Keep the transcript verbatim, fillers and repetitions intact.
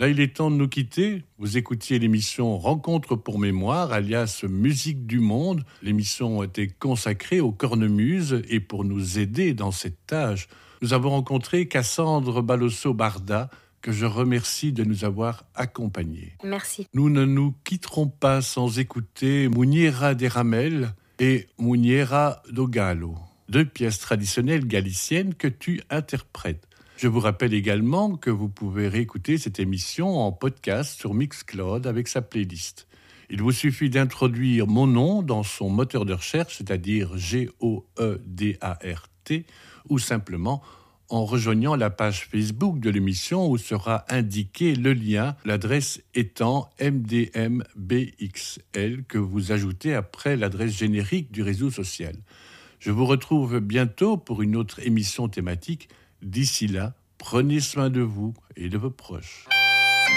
Là, il est temps de nous quitter. Vous écoutiez l'émission Rencontre pour mémoire, alias Musique du monde. L'émission était consacrée aux cornemuses et pour nous aider dans cette tâche, nous avons rencontré Cassandre Balosso-Barda, que je remercie de nous avoir accompagnés. Merci. Nous ne nous quitterons pas sans écouter Muniera de Ramel et Muniera do Galo, deux pièces traditionnelles galiciennes que tu interprètes. Je vous rappelle également que vous pouvez réécouter cette émission en podcast sur Mixcloud avec sa playlist. Il vous suffit d'introduire mon nom dans son moteur de recherche, c'est-à-dire G O E D A R T, ou simplement en rejoignant la page Facebook de l'émission où sera indiqué le lien, l'adresse étant M D M B X L que vous ajoutez après l'adresse générique du réseau social. Je vous retrouve bientôt pour une autre émission thématique. D'ici là, prenez soin de vous et de vos proches.